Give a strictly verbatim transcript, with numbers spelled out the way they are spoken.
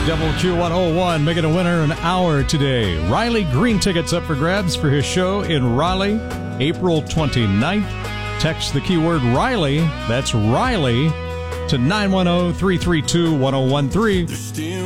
W Q one oh one making a winner an hour today. Riley Green tickets up for grabs for his show in Raleigh, April twenty-ninth. Text the keyword Riley, that's Riley, to nine one zero, three three two, one zero one three.